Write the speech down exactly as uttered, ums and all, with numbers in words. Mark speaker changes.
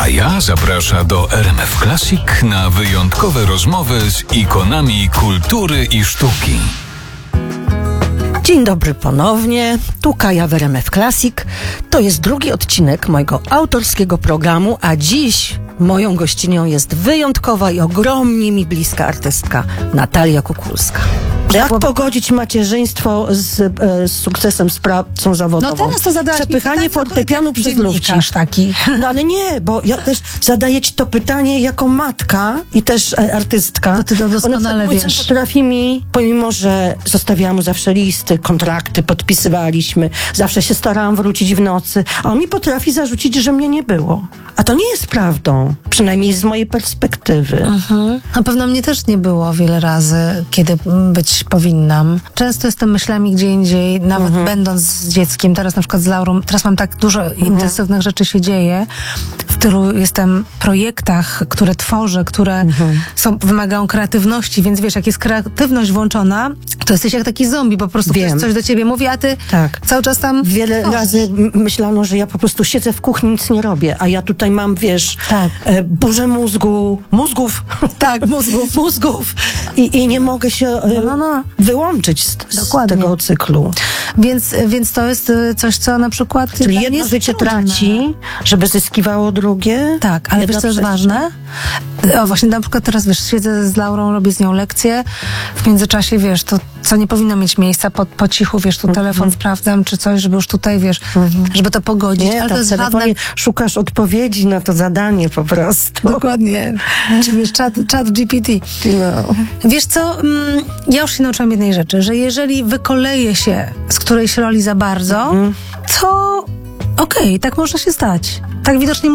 Speaker 1: Kaja zaprasza do R M F Classic na wyjątkowe rozmowy z ikonami kultury i sztuki.
Speaker 2: Dzień dobry ponownie, tu Kaja w R M F Classic. To jest drugi odcinek mojego autorskiego programu, a dziś moją gościnią jest wyjątkowa i ogromnie mi bliska artystka Natalia Kukulska. Jak pogodzić macierzyństwo z, e, z sukcesem, z pracą zawodową?
Speaker 3: No teraz to zadałaś
Speaker 2: Przepychanie
Speaker 3: mi pytanie,
Speaker 2: fortepianu przez lufci.
Speaker 3: taki.
Speaker 2: No ale nie, bo ja też zadaję ci to pytanie jako matka i też e, artystka.
Speaker 3: To ty to doskonale
Speaker 2: Mój syn
Speaker 3: wiesz.
Speaker 2: potrafi mi, pomimo że zostawiałam mu zawsze listy, kontrakty, podpisywaliśmy, zawsze się starałam wrócić w nocy, a on mi potrafi zarzucić, że mnie nie było. A to nie jest prawdą, przynajmniej z mojej perspektywy.
Speaker 3: Mhm. Na pewno mnie też nie było wiele razy, kiedy być powinnam. Często jestem myślami gdzie indziej, nawet
Speaker 2: Mhm.
Speaker 3: będąc z dzieckiem, teraz na przykład z Laurą, teraz mam tak dużo
Speaker 2: Mhm.
Speaker 3: intensywnych rzeczy się dzieje, w tylu jestem projektach, które tworzę, które
Speaker 2: Mhm.
Speaker 3: są, wymagają kreatywności, więc wiesz, jak jest kreatywność włączona, to jesteś jak taki zombie, po prostu
Speaker 2: Wiem.
Speaker 3: ktoś coś do ciebie mówi, a ty
Speaker 2: Tak.
Speaker 3: cały czas tam
Speaker 2: Wiele
Speaker 3: tworzysz.
Speaker 2: razy m- myślano, że ja po prostu siedzę w kuchni, nic nie robię, a ja tutaj mam, wiesz,
Speaker 3: Tak.
Speaker 2: e, burzę mózgu, mózgów,
Speaker 3: Tak, mózgów.
Speaker 2: mózgów i, i nie mogę się e,
Speaker 3: No, no, no.
Speaker 2: wyłączyć z, z
Speaker 3: Dokładnie.
Speaker 2: tego cyklu.
Speaker 3: Więc, więc to jest y, coś, co na przykład...
Speaker 2: Czyli
Speaker 3: dla mnie
Speaker 2: jedno
Speaker 3: jest
Speaker 2: życie
Speaker 3: trudne.
Speaker 2: traci, żeby zyskiwało drugie.
Speaker 3: Tak, ale
Speaker 2: Jedno
Speaker 3: wiesz, co jest
Speaker 2: przejście.
Speaker 3: ważne? O, właśnie na przykład teraz, wiesz, siedzę z Laurą, robię z nią lekcję. W międzyczasie, wiesz, to co nie powinno mieć miejsca, po, po cichu, wiesz, tu telefon sprawdzam, czy coś, żeby już tutaj, wiesz, żeby to pogodzić.
Speaker 2: Nie,
Speaker 3: ale
Speaker 2: tak,
Speaker 3: to jest
Speaker 2: w telefonie
Speaker 3: żadne...
Speaker 2: szukasz odpowiedzi na to zadanie po prostu.
Speaker 3: Dokładnie. Czy wiesz, czat, czat G P T.
Speaker 2: No.
Speaker 3: Wiesz co, mm, ja już się nauczyłam jednej rzeczy, że jeżeli wykoleję się z którejś roli za bardzo, to okej, tak może się stać. Tak widocznie